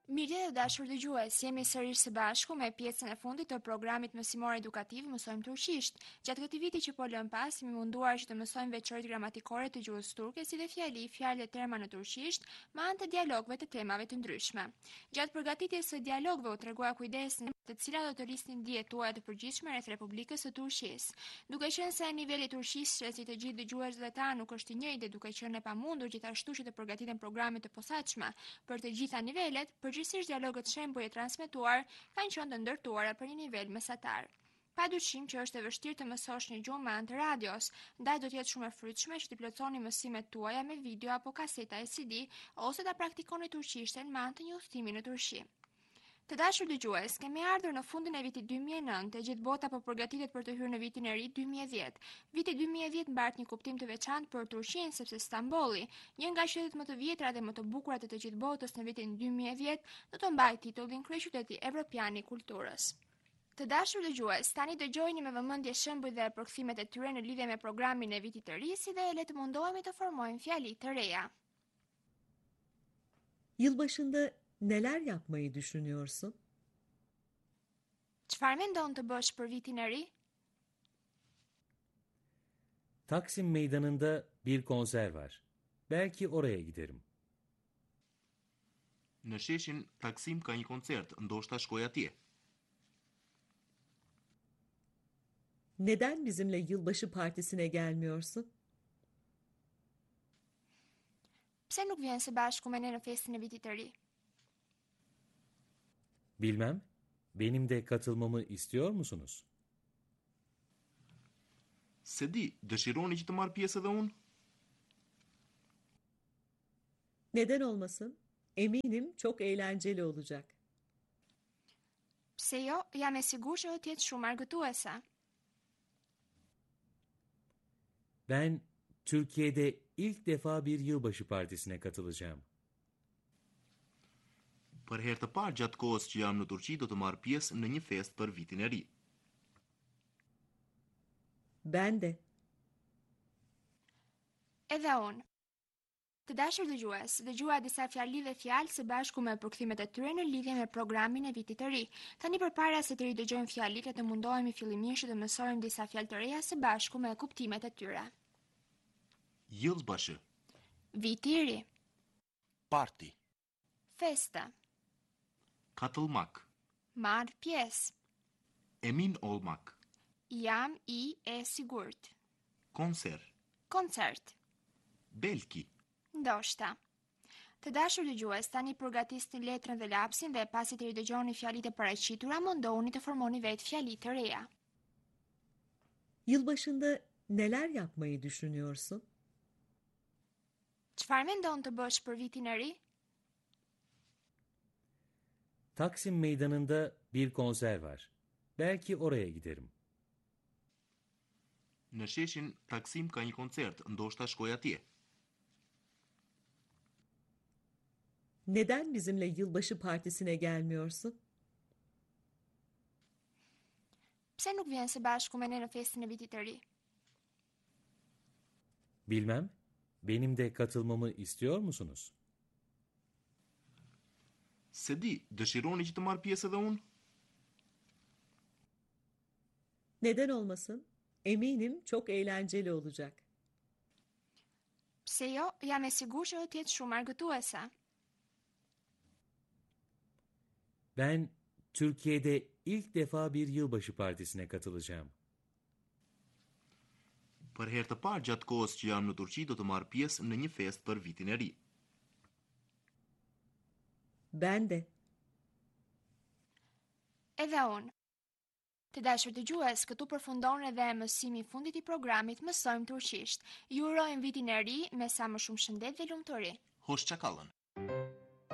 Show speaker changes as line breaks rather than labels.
Mirë dhe dashur dëgjues, jemi sërish së bashku me pjesën e fundit të programit mësimor edukativ Mësojmë Turqisht. Gjatë këtij viti që po lëm pas, jemi munduar që të mësojmë veçoritë gramatikore të gjuhës turke, si dhe fjali, fjalë dhe terma në turqisht, me anë të dialogëve të temave të ndryshme. Gjatë përgatitjes së dialogëve u tregua kujdesin të cilat do të rrisnin dijet tuaja të përgjithshme rreth Republikës së Turqisë. Duke qenë se niveli i turqisë si të gjithë dëgjuesve tanë nuk është i njëjtë dhe duke qenë e pamundur gjithashtu që të përgatiten programe të posaçme për të gjitha nivelet, përgjithsisht dialogët shembuj e transmetuar kanë qenë të ndërtuara për një nivel mesatar. Padyshim që është e vështirë të mësosh një gjuhë me anë të radios, ndaj do të jetë shumë e frytshme që të plotësoni mësimet tuaja me video apo kaseta CD ose ta praktikoni turqishten me anë të një udhëtimi në Turqi. Të dashur dëgjues, kemi ardhur në fundin e vitit 2009 e gjithë bota po përgatitet për të hyrë në vitin e ri 2010. Viti 2010 mbart një kuptim të veçantë për Turqinë sepse Stambolli, një nga qytetet më të vjetra dhe më të bukura të gjithë botës në vitin 2010, do të mbajë titullin kryeqyteti evropian i kulturës. Të dashur dëgjues, tani dëgjojini me vëmendje shembuj dhe përkthimet e tyre në lidhje me programin e vitit të ri, si dhe le të mundohemi të formojmë fjali të reja.
Yılbaşında neler yapmayı düşünüyorsun?
Çfarë mendon të bësh për vitin e ri?
Taksim Meydanı'nda bir konser var. Belki oraya giderim.
Në sheshin Taksim ka një koncert, ndoshta shkoj atje.
Neden bizimle yılbaşı partisine gelmiyorsun?
Pse nuk vjen së bashku me ne në festën e vitit të ri?
Bilmem, benim de katılmamı istiyor musunuz?
Se di, dëshironi që të marr pjesë edhe unë?
Neden olmasın? Eminim çok eğlenceli olacak.
Pse jo, jam e sigurt që do të jetë shumë argëtuese.
Ben Türkiye'de ilk defa bir yılbaşı partisine katılacağım.
Për herë të parë gjatë kohës që jam në Turqi do të marr pjesë në një festë për vitin e ri.
Ben de.
Edhe unë. Të dashur dëgjues, dëgjua disa fjali dhe fjalë së bashku me përkthimet e tyre në lidhje me programin e vitit të ri. Tani përpara se të ridëgjojmë fjalit, le të mundohemi fillimisht të mësojmë disa fjalë të reja së bashku me kuptimet e tyre.
Yılbaşı,
Viti i ri,
parti,
festa,
katılmak,
marr pjesë,
emin olmak,
jam i e sigurt,
konser,
koncert,
belki.
ndoshta. Të dashur dëgjues, tani përgatisni letrën dhe lapsin dhe pasi të ridëgjoni fjalitë e paraqitura, mundohuni të formoni vetë fjali të reja.
Yılbaşında neler yapmayı düşünüyorsun?
Çfarë mendon të bësh për vitin e ri?
Taksim Meydanı'nda bir konser var. Belki oraya giderim.
Në sheshin Taksim ka një koncert, ndoshta shkoj atje.
Neden bizimle yılbaşı partisine gelmiyorsun?
Pse nuk vjen së bashku me ne në festën e vitit të ri?
Bilmem, benim de katılmamı istiyor musunuz?
Se di, dëshironi që të marr pjesë edhe unë?
Neden olmasın? Eminim çok eğlenceli olacak.
Pse jo, jam e sigurt që do të jetë shumë argëtuese.
Ben Türkiye'de ilk defa bir yılbaşı partisine katılacağım.
Për herë të parë gjatë kohës që jam në Turqi do të marr pjesë në një festë për vitin e ri.
Ben de.
Edhe unë. Të dashur dëgjues, këtu përfundon edhe mësimi i fundit i programit Mësojmë Turqisht. Ju urojmë vitin e ri me sa më shumë shëndet dhe lumturi.
Hoşça kalın.